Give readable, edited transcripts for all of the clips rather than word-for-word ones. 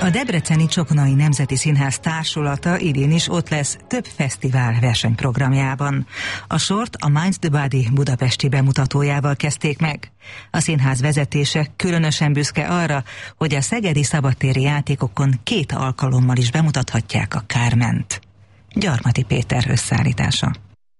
A Debreceni Csokonai Nemzeti Színház társulata idén is ott lesz több fesztivál versenyprogramjában. A sort a Mind the Body budapesti bemutatójával kezdték meg. A színház vezetése különösen büszke arra, hogy a szegedi szabadtéri játékokon 2 alkalommal is bemutathatják a Carment. Gyarmati Péter összeállítása.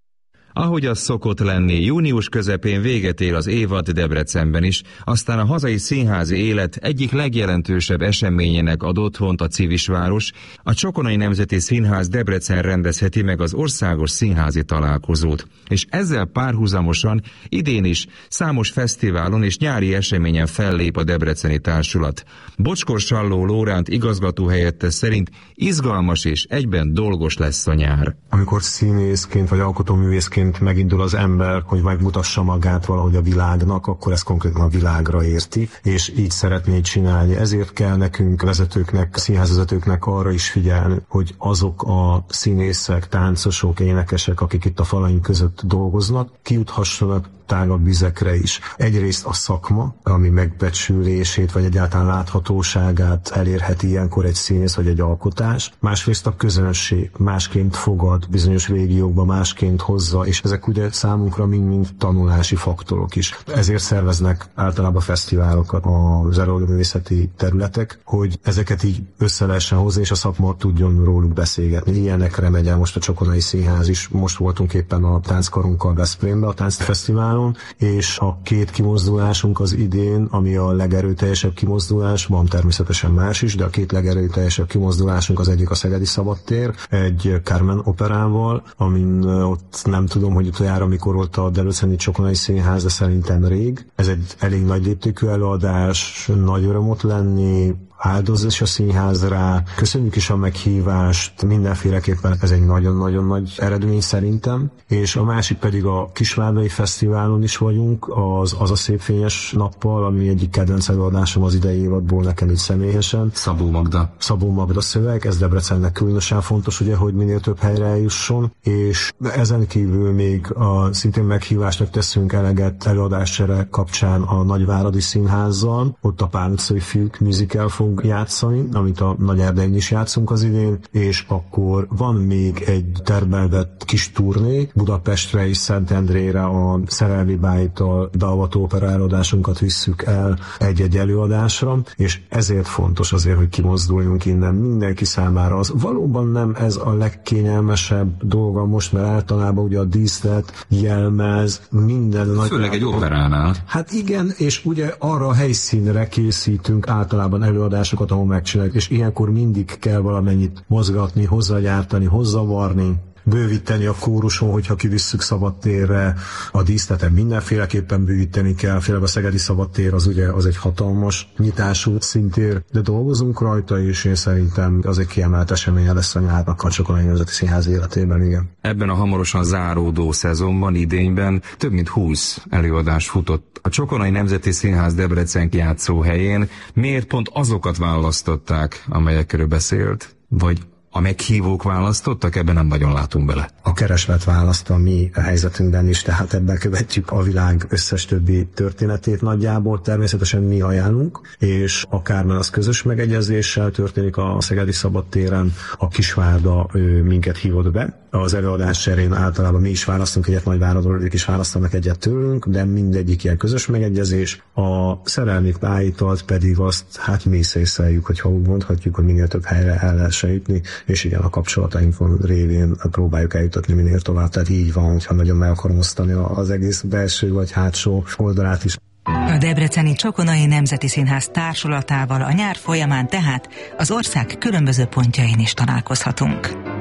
Ahogy az szokott lenni, június közepén véget ér az évad Debrecenben is, aztán a hazai színházi élet egyik legjelentősebb eseményének ad otthont a Civisváros. A Csokonai Nemzeti Színház Debrecen rendezheti meg az országos színházi találkozót, és ezzel párhuzamosan idén is számos fesztiválon és nyári eseményen fellép a debreceni társulat. Bocskor Salló Lóránt igazgatóhelyettes szerint izgalmas és egyben dolgos lesz a nyár. Amikor színészként vagy alkotóművészként megindul az ember, hogy megmutassa magát valahogy a világnak, akkor ezt konkrétan a világra érti, és így szeretné csinálni. Ezért kell nekünk vezetőknek, színházvezetőknek arra is figyelni, hogy azok a színészek, táncosok, énekesek, akik itt a falaink között dolgoznak, kijuthassanak tágabb vizekre is. Egyrészt a szakma, ami megbecsülését vagy egyáltalán láthatóságát elérheti ilyenkor egy színész vagy egy alkotás. Másrészt a közönség másként fogad, bizonyos régiókban másként hozza, és ezek ugye számunkra mind tanulási faktorok is. Ezért szerveznek általában fesztiválokat az előadóművészeti területek, hogy ezeket így össze lehessen hozni, és a szakma tudjon róluk beszélgetni. Ilyenekre megy el most a Csokonai Színház is. Most voltunk éppen a Tánckarunkkal Veszprémbe a táncfesztiválon, és a 2 kimozdulásunk az idén, ami a legerőteljesebb kimozdulás, van természetesen más is, de a 2 legerőteljesebb kimozdulásunk az egyik a Szegedi Szabadtér, egy Carmen operával, amin ott nem tudom, hogy utoljára mikor volt a Debreceni Csokonai Színház, de szerintem rég. Ez egy elég nagy léptékű előadás, nagy öröm ott lenni, áldozás a színház rá. Köszönjük is a meghívást, mindenféleképpen ez egy nagyon-nagyon nagy eredmény szerintem. És a másik pedig a Kisvárdai Fesztiválon is vagyunk, az a Szép Fényes Nappal, ami egyik kedvenc előadásom az idei évadból nekem így személyesen. Szabó Magda szöveg, ez Debrecennek különösen fontos, ugye, hogy minél több helyre eljusson, és ezen kívül még szintén meghívásnak teszünk eleget előadáscsere kapcsán a Nagyváradi Színházzal, ott a Pál utcai fiúk musical fog játszani, amit a Nagyerdein is játszunk az idén, és akkor van még egy termelvett kis turné Budapestre és Szentendrére, a Szerelmi Bájtól beavató opera előadásunkat visszük el egy-egy előadásra, és ezért fontos azért, hogy kimozduljunk innen mindenki számára. Az valóban nem ez a legkényelmesebb dolga most, mert általában ugye a díszlet, jelmez, minden nagy... Főleg egy operánál. Hát igen, és ugye arra a helyszínre készítünk általában előadásokat, ahol megcsináljuk, és ilyenkor mindig kell valamennyit mozgatni, hozzágyártani, hozzavarni, bővíteni a kóruson, hogyha kivisszük szabadtérre, a díszleten mindenféleképpen bővíteni kell, főleg a Szegedi Szabadtér az ugye az egy hatalmas nyitású szintér, de dolgozunk rajta, és én szerintem az egy kiemelt eseménye lesz a nyárnak a Csokonai Nemzeti Színház életében, igen. Ebben a hamarosan záródó szezonban, idényben több mint 20 előadás futott a Csokonai Nemzeti Színház Debrecen játszóhelyén. Miért pont azokat választották, amelyekről beszélt, vagy a meghívók választottak? Ebben nem nagyon látunk bele. A kereslet választ a mi helyzetünkben is, tehát ebben követjük a világ összes többi történetét nagyjából. Természetesen mi ajánlunk, és a Carmen az közös megegyezéssel történik a Szegedi Szabadtéren. A Kisvárda minket hívott be. Az előadás serén általában mi is választunk egyet, Nagyváradról ők is választanak egyet tőlünk, de mindegyik ilyen közös megegyezés. A Szerelmi Bájtalt pedig azt mi szészeljük, hogyha úgy mondhatjuk, hogy minél több helyre el lehessen jutni, és igen, a kapcsolatainkon révén próbáljuk eljutatni minél tovább. Tehát így van, hogyha nagyon meg akarom osztani az egész belső vagy hátsó oldalát is. A Debreceni Csokonai Nemzeti Színház társulatával a nyár folyamán tehát az ország különböző pontjain is találkozhatunk.